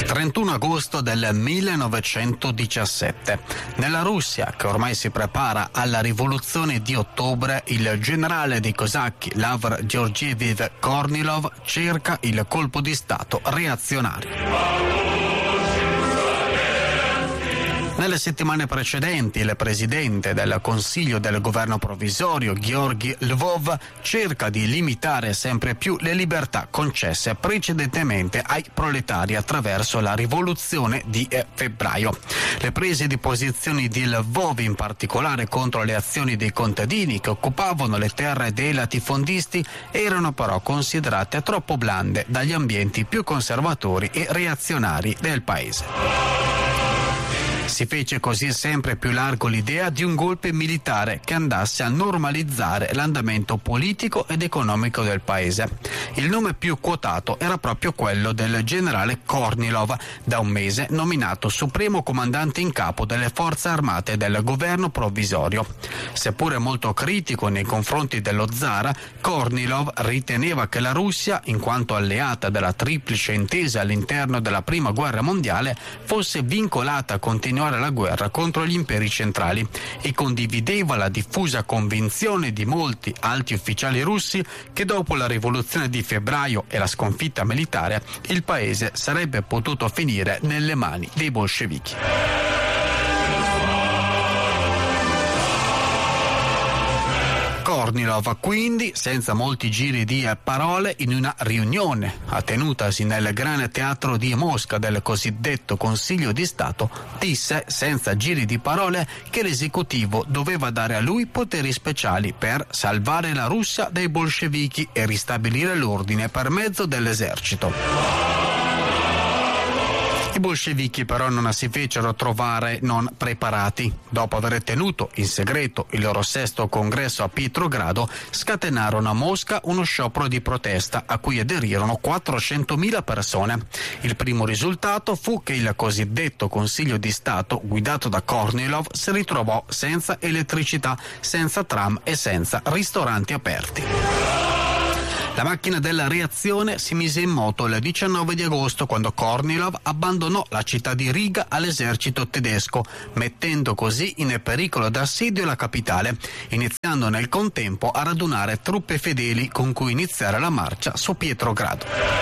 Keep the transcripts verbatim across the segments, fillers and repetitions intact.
trentuno agosto del millenovecentodiciassette. Nella Russia, che ormai si prepara alla rivoluzione di ottobre, il generale dei cosacchi Lavr Georgievich Kornilov cerca il colpo di stato reazionario. Nelle settimane precedenti il presidente del Consiglio del governo provvisorio, Georgy Lvov, cerca di limitare sempre più le libertà concesse precedentemente ai proletari attraverso la rivoluzione di febbraio. Le prese di posizioni di Lvov, in particolare contro le azioni dei contadini che occupavano le terre dei latifondisti, erano però considerate troppo blande dagli ambienti più conservatori e reazionari del paese. Si fece così sempre più largo l'idea di un golpe militare che andasse a normalizzare l'andamento politico ed economico del paese. Il nome più quotato era proprio quello del generale Kornilov, da un mese nominato supremo comandante in capo delle forze armate del governo provvisorio. Seppure molto critico nei confronti dello zar, Kornilov riteneva che la Russia, in quanto alleata della triplice intesa all'interno della prima guerra mondiale, fosse vincolata a continuare la guerra contro gli imperi centrali e condivideva la diffusa convinzione di molti alti ufficiali russi che dopo la rivoluzione di febbraio e la sconfitta militare il paese sarebbe potuto finire nelle mani dei bolscevichi. Kornilov quindi, senza molti giri di parole, in una riunione tenutasi nel Grande Teatro di Mosca del cosiddetto Consiglio di Stato, disse senza giri di parole che l'esecutivo doveva dare a lui poteri speciali per salvare la Russia dai bolscevichi e ristabilire l'ordine per mezzo dell'esercito. I bolscevichi però non si fecero trovare non preparati. Dopo aver tenuto in segreto il loro sesto congresso a Pietrogrado, scatenarono a Mosca uno sciopero di protesta a cui aderirono quattrocentomila persone. Il primo risultato fu che il cosiddetto Consiglio di Stato, guidato da Kornilov, si ritrovò senza elettricità, senza tram e senza ristoranti aperti. La macchina della reazione si mise in moto il diciannove di agosto, quando Kornilov abbandonò la città di Riga all'esercito tedesco, mettendo così in pericolo d'assedio la capitale, iniziando nel contempo a radunare truppe fedeli con cui iniziare la marcia su Pietrogrado.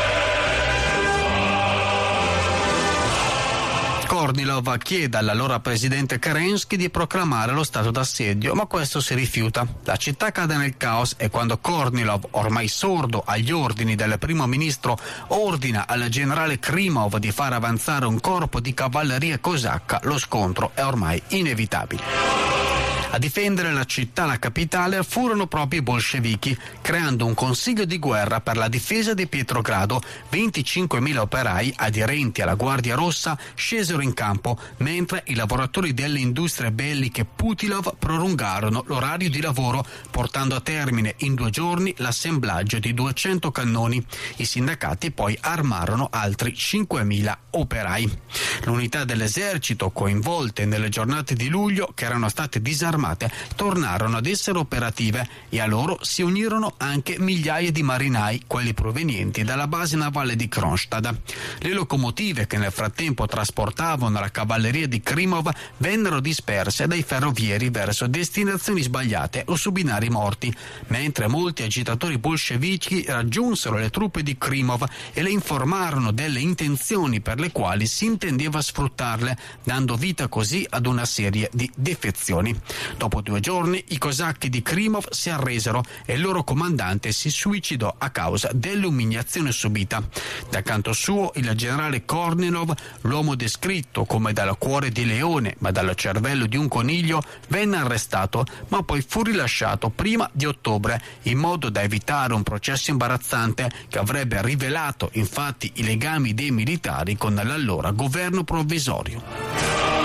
Kornilov chiede all'allora presidente Kerensky di proclamare lo stato d'assedio, ma questo si rifiuta. La città cade nel caos e quando Kornilov, ormai sordo agli ordini del primo ministro, ordina al generale Krimov di far avanzare un corpo di cavalleria cosacca, lo scontro è ormai inevitabile. A difendere la città, la capitale, furono proprio i bolscevichi, creando un consiglio di guerra per la difesa di Pietrogrado. venticinquemila operai aderenti alla Guardia Rossa scesero in campo, mentre i lavoratori delle industrie belliche Putilov prolungarono l'orario di lavoro, portando a termine in due giorni l'assemblaggio di duecento cannoni. I sindacati poi armarono altri cinquemila operai. L'unità dell'esercito, coinvolte nelle giornate di luglio, che erano state disarmate, tornarono ad essere operative e a loro si unirono anche migliaia di marinai, quelli provenienti dalla base navale di Kronstadt. Le locomotive che nel frattempo trasportavano la cavalleria di Krimov vennero disperse dai ferrovieri verso destinazioni sbagliate o su binari morti, mentre molti agitatori bolscevichi raggiunsero le truppe di Krimov e le informarono delle intenzioni per le quali si intendeva sfruttarle, dando vita così ad una serie di defezioni. Dopo due giorni i cosacchi di Krimov si arresero e il loro comandante si suicidò a causa dell'umiliazione subita. Dal canto suo il generale Kornilov, l'uomo descritto come dal cuore di leone ma dal cervello di un coniglio, venne arrestato ma poi fu rilasciato prima di ottobre, in modo da evitare un processo imbarazzante che avrebbe rivelato infatti i legami dei militari con l'allora governo provvisorio.